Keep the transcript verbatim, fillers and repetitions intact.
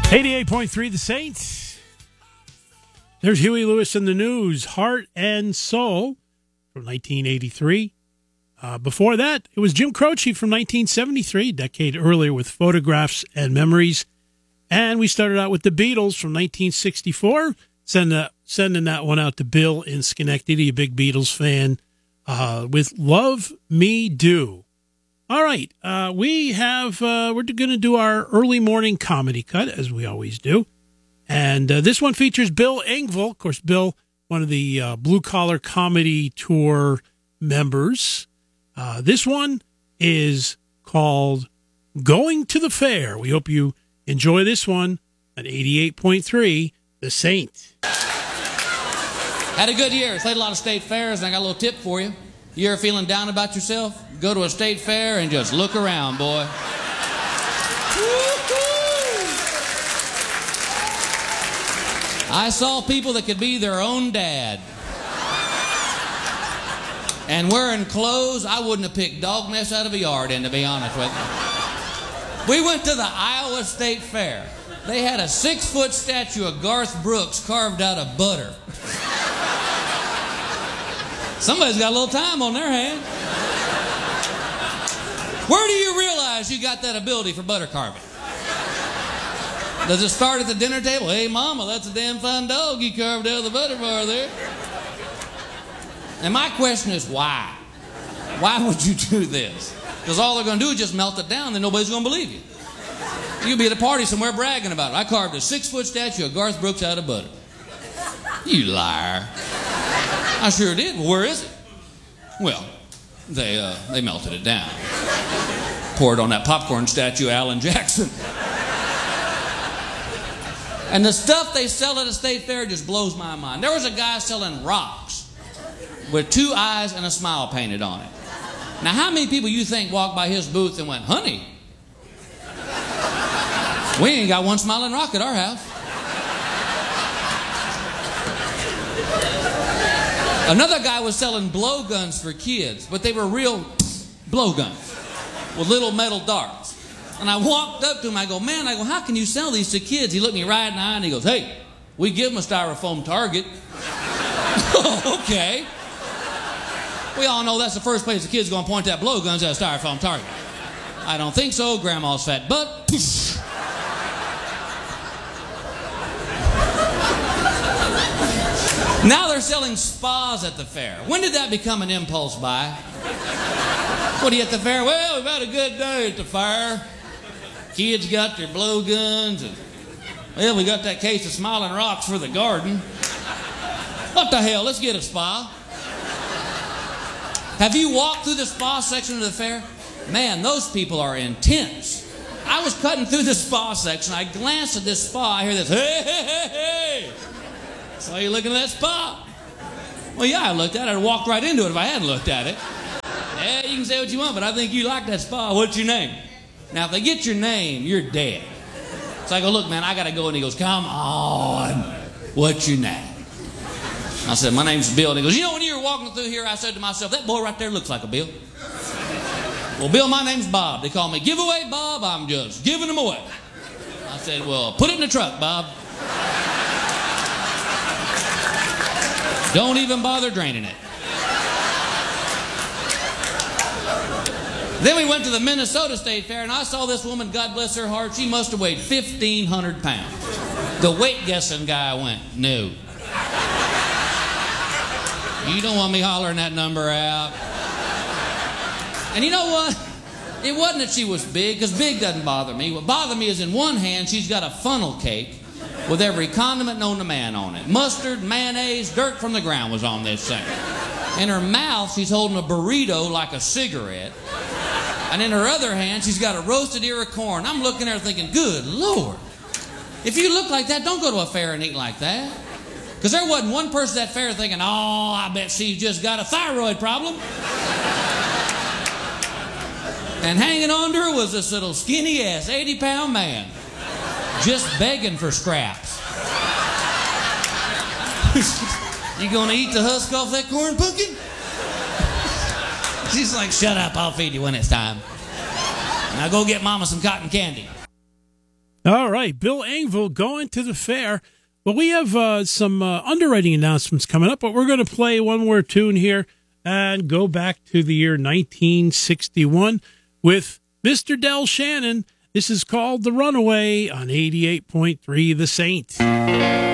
eighty-eight point three The Saints. There's Huey Lewis in the News, Heart and Soul from nineteen eighty-three. Uh, before that, it was Jim Croce from nineteen seventy-three, a decade earlier with Photographs and Memories. And we started out with the Beatles from nineteen sixty-four, send a, sending that one out to Bill in Schenectady, a big Beatles fan, uh, with Love Me Do. All right, uh, we have, uh, we're going to do our early morning comedy cut, as we always do. And uh, this one features Bill Engvall. Of course, Bill, one of the uh, Blue Collar Comedy Tour members. Uh, this one is called Going to the Fair. We hope you enjoy this one at eighty-eight point three The Saint. Had a good year. Played a lot of state fairs, and I got a little tip for you. You ever feeling down about yourself? Go to a state fair and just look around, boy. I saw people that could be their own dad. And wearing clothes I wouldn't have picked dog mess out of a yard in, to be honest with you. We went to the Iowa State Fair. They had a six-foot statue of Garth Brooks carved out of butter. Somebody's got a little time on their hands. Where do you realize you got that ability for butter carving? Does it start at the dinner table? Hey, Mama, that's a damn fine dog you carved out of the butter bar there. And my question is, why? Why would you do this? Because all they're going to do is just melt it down, then nobody's going to believe you. You'll be at a party somewhere bragging about it. I carved a six-foot statue of Garth Brooks out of butter. You liar. I sure did. Well, where is it? Well, they uh, they melted it down. Poured on that popcorn statue of Alan Jackson. And the stuff they sell at a state fair just blows my mind. There was a guy selling rocks with two eyes and a smile painted on it. Now, how many people you think walked by his booth and went, honey, we ain't got one smiling rock at our house. Another guy was selling blowguns for kids, but they were real blowguns with little metal darts. And I walked up to him, I go, man, I go, how can you sell these to kids? He looked me right in the eye and he goes, hey, we give them a styrofoam target. Oh, okay. We all know that's the first place the kid's going to point that blowguns at a styrofoam target. I don't think so, Grandma's fat butt. Now they're selling spas at the fair. When did that become an impulse buy? What are you at the fair? Well, we've had a good day at the fair. Kids got their blowguns, and well, we got that case of Smiling Rocks for the garden. What the hell? Let's get a spa. Have you walked through the spa section of the fair? Man, those people are intense. I was cutting through the spa section. I glanced at this spa. I hear this, hey, hey, hey, hey. So you looking at that spa? Well, yeah, I looked at it. I'd walked right into it if I hadn't looked at it. Yeah, you can say what you want, but I think you like that spa. What's your name? Now, if they get your name, you're dead. So I go, look, man, I got to go. And he goes, come on. What's your name? I said, my name's Bill. And he goes, you know, when you were walking through here, I said to myself, that boy right there looks like a Bill. Well, Bill, my name's Bob. They call me Giveaway Bob. I'm just giving them away. I said, well, put it in the truck, Bob. Don't even bother draining it. Then we went to the Minnesota State Fair, and I saw this woman, God bless her heart, she must have weighed fifteen hundred pounds. The weight guessing guy went, no. You don't want me hollering that number out. And you know what? It wasn't that she was big, because big doesn't bother me. What bothered me is in one hand, she's got a funnel cake with every condiment known to man on it. Mustard, mayonnaise, dirt from the ground was on this thing. In her mouth, she's holding a burrito like a cigarette. And in her other hand, she's got a roasted ear of corn. I'm looking at her thinking, good Lord. If you look like that, don't go to a fair and eat like that. Because there wasn't one person at that fair thinking, oh, I bet she's just got a thyroid problem. And hanging on to her was this little skinny-ass eighty-pound man. Just begging for scraps. You gonna eat the husk off that corn pumpkin? She's like, shut up, I'll feed you when it's time. Now go get Mama some cotton candy. All right, Bill Engvall going to the fair. Well, we have uh, some uh, underwriting announcements coming up, but we're going to play one more tune here and go back to the year nineteen sixty-one with Mister Del Shannon. This is called The Runaway on eighty-eight point three The Saint.